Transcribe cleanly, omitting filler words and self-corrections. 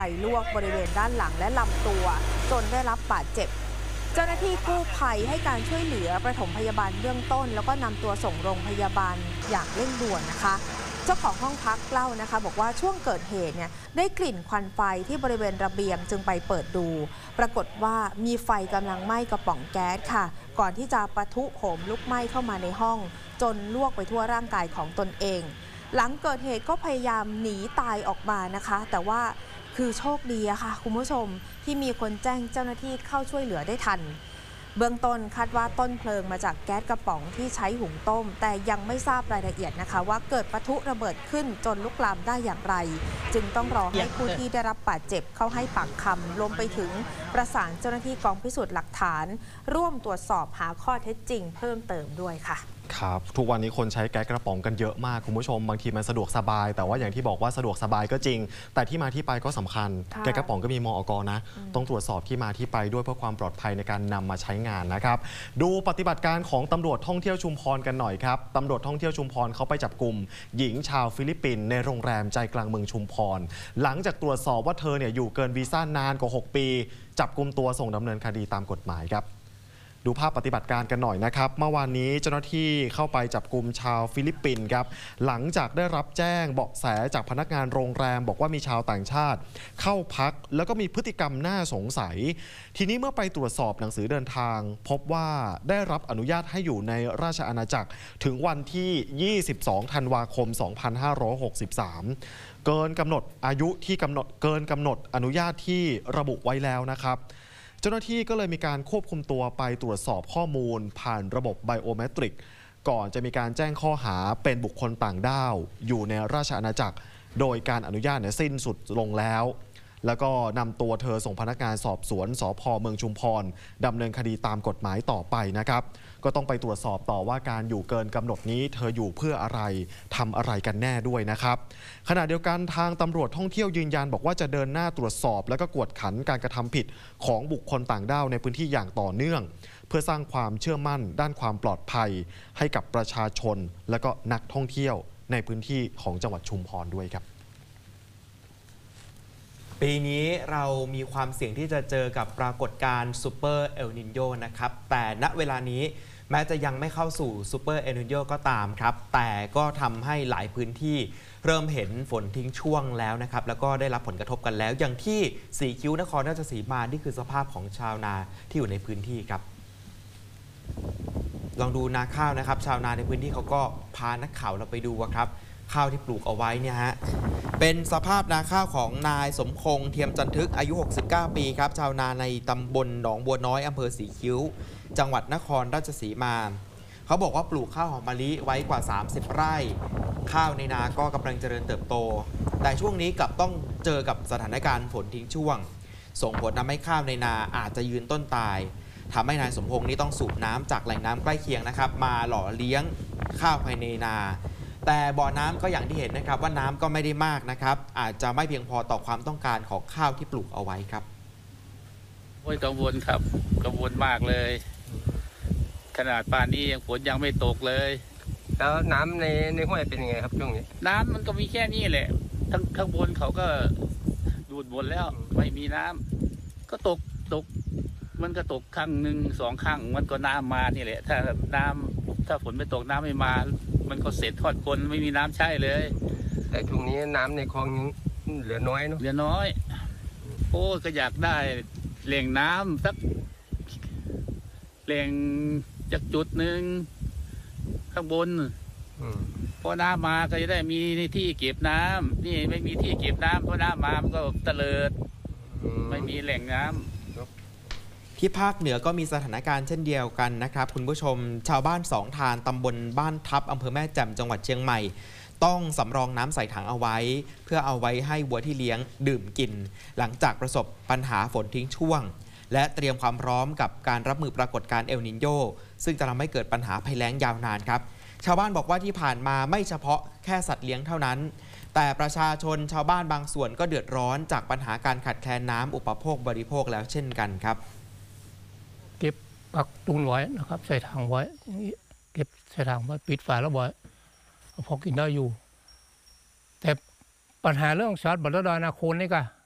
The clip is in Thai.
ไฟลวกบริเวณด้านหลังและลำตัวจนได้รับบาดเจ็บเจ้าหน้าที่กู้ภัยให้การช่วยเหลือปฐมพยาบาลเบื้องต้นแล้วก็นำตัวส่งโรงพยาบาลอย่างเร่งด่วนนะคะเจ้าของห้องพักเล่านะคะบอกว่าช่วงเกิดเหตุเนี่ยได้กลิ่นควันไฟที่บริเวณระเบียงจึงไปเปิดดูปรากฏว่ามีไฟกำลังไหม้กระป๋องแก๊สค่ะก่อนที่จะปะทุโหมลุกไหม้เข้ามาในห้องจนลวกไปทั่วร่างกายของตนเองหลังเกิดเหตุก็พยายามหนีตายออกมานะคะแต่ว่าคือโชคดีอะค่ะคุณผู้ชมที่มีคนแจ้งเจ้าหน้าที่เข้าช่วยเหลือได้ทันเบื้องต้นคาดว่าต้นเพลิงมาจากแก๊สกระป๋องที่ใช้หุงต้มแต่ยังไม่ทราบรายละเอียดนะคะว่าเกิดปะทุระเบิดขึ้นจนลุกลามได้อย่างไรจึงต้องรอให้ผู้ที่ได้รับบาดเจ็บเข้าให้ปากคำรวมไปถึงประสานเจ้าหน้าที่กองพิสูจน์หลักฐานร่วมตรวจสอบหาข้อเท็จจริงเพิ่มเติมด้วยค่ะครับทุกวันนี้คนใช้แก๊สกระป๋องกันเยอะมากคุณผู้ชมบางทีมันสะดวกสบายแต่ว่าอย่างที่บอกว่าสะดวกสบายก็จริงแต่ที่มาที่ไปก็สำคัญแก๊สกระป๋องก็มีมอก.นะต้องตรวจสอบที่มาที่ไปด้วยเพื่อความปลอดภัยในการนำมาใช้งานนะครับดูปฏิบัติการของตำรวจท่องเที่ยวชุมพรกันหน่อยครับตำรวจท่องเที่ยวชุมพรเขาไปจับกลุ่มหญิงชาวฟิลิปปินส์ในโรงแรมใจกลางเมืองชุมพรหลังจากตรวจสอบว่าเธอเนี่ยอยู่เกินวีซ่านานกว่า6 ปีจับกลุ่มตัวส่งดำเนินคดีตามกฎหมายครับดูภาพปฏิบัติการกันหน่อยนะครับเมื่อวานนี้เจ้าหน้าที่เข้าไปจับกุมชาวฟิลิปปินส์ครับหลังจากได้รับแจ้งเบาะแสจากพนักงานโรงแรมบอกว่ามีชาวต่างชาติเข้าพักแล้วก็มีพฤติกรรมน่าสงสัยทีนี้เมื่อไปตรวจสอบหนังสือเดินทางพบว่าได้รับอนุญาตให้อยู่ในราชอาณาจักรถึงวันที่22 ธันวาคม 2563เกินกำหนดอายุที่เกินกำหนดอนุญาตที่ระบุไว้แล้วนะครับเจ้าหน้าที่ก็เลยมีการควบคุมตัวไปตรวจสอบข้อมูลผ่านระบบไบโอเมตริกก่อนจะมีการแจ้งข้อหาเป็นบุคคลต่างด้าวอยู่ในราชอาณาจักรโดยการอนุญาตสิ้นสุดลงแล้วก็นำตัวเธอส่งพนักงานสอบสวนสภ.เมืองชุมพรดำเนินคดีตามกฎหมายต่อไปนะครับก็ต้องไปตรวจสอบต่อว่าการอยู่เกินกำหนดนี้เธออยู่เพื่ออะไรทำอะไรกันแน่ด้วยนะครับขณะเดียวกันทางตำรวจท่องเที่ยวยืนยันบอกว่าจะเดินหน้าตรวจสอบและก็กวดขันการกระทำผิดของบุคคลต่างด้าวในพื้นที่อย่างต่อเนื่องเพื่อสร้างความเชื่อมั่นด้านความปลอดภัยให้กับประชาชนและก็นักท่องเที่ยวในพื้นที่ของจังหวัดชุมพรด้วยครับปีนี้เรามีความเสี่ยงที่จะเจอกับปรากฏการณ์ซูเปอร์เอลนิโญนะครับแต่ณเวลานี้แม้จะยังไม่เข้าสู่ซูเปอร์เอลนิโญก็ตามครับแต่ก็ทำให้หลายพื้นที่เริ่มเห็นฝนทิ้งช่วงแล้วนะครับแล้วก็ได้รับผลกระทบกันแล้วอย่างที่สีคิ้วนครราชสีมานี่คือสภาพของชาวนาที่อยู่ในพื้นที่ครับลองดูนาข้าวนะครับชาวนาในพื้นที่เขาก็พานักข่าวเราไปดูครับข้าวที่ปลูกเอาไว้เนี่ยฮะเป็นสภาพนาข้าวของนายสมคงเทียมจันทึกอายุ69 ปีครับชาวนาในตำบลหนองบัวน้อยอำเภอสีคิ้วจังหวัดนครราชสีมาเขาบอกว่าปลูกข้าวหอมมะลิไว้กว่า30 ไร่ข้าวในนาก็กำลังเจริญเติบโตแต่ช่วงนี้กลับต้องเจอกับสถานการณ์ฝนทิ้งช่วงส่งผลทำให้ข้าวในนาอาจจะยืนต้นตายทำให้นายสมพงษ์นี้ต้องสูบน้ำจากแหล่งน้ำใกล้เคียงนะครับมาหล่อเลี้ยงข้าวภายในนาแต่บ่อน้ำก็อย่างที่เห็นนะครับว่าน้ำก็ไม่ได้มากนะครับอาจจะไม่เพียงพอต่อความต้องการของข้าวที่ปลูกเอาไว้ครับโอ้ยกังวลครับกังวลมากเลยขนาดป่านนี้ยังฝนยังไม่ตกเลยแล้วน้ำในห้วยเป็นยังไงครับช่วงนี้น้ำมันก็มีแค่นี้แหละข้างบนเขาก็ดูดหมดแล้วไม่มีน้ำก็ตกมันก็ตกครั้งหนึ่ง2 ครั้งมันก็น้ำมานี่แหละถ้าฝนไม่ตกน้ำไม่มามันก็เสร็จทอดคนไม่มีน้ำใช้เลยแต่ช่วงนี้น้ำในคลองเหลือน้อยเนาะเหลือน้อยโอ้ก็อยากได้แหล่งน้ำสักแหล่งจากจุดหนึ่งข้างบนพอน้ำมาก็จะได้มีที่เก็บน้ำนี่ไม่มีที่เก็บน้ำเพราะน้ำมามันก็เตลิดไม่มีแหล่งน้ำที่ภาคเหนือก็มีสถานการณ์เช่นเดียวกันนะครับคุณผู้ชมชาวบ้าน2 ทานตำบลบ้านทับอำเภอแม่แจ่มจังหวัดเชียงใหม่ต้องสำรองน้ำใส่ถังเอาไว้เพื่อเอาไว้ให้วัวที่เลี้ยงดื่มกินหลังจากประสบปัญหาฝนทิ้งช่วงและเตรียมความพร้อมกับการรับมือปรากฏการณ์เอลนิโญซึ่งจะทำให้เกิดปัญหาภัยแล้งยาวนานครับชาวบ้านบอกว่าที่ผ่านมาไม่เฉพาะแค่สัตว์เลี้ยงเท่านั้นแต่ประชาชนชาวบ้านบางส่วนก็เดือดร้อนจากปัญหาการขาดแคลนน้ำอุปโภคบริโภคแล้วเช่นกันครับเก็บปักตุนไว้นะครับใส่ถังไว้เก็บใส่ถังไว้ปิดฝาแล้วไว้พอกินได้อยู่แต่ปัญหาเรื่องสัตว์บรรดานาโคนนี่ก็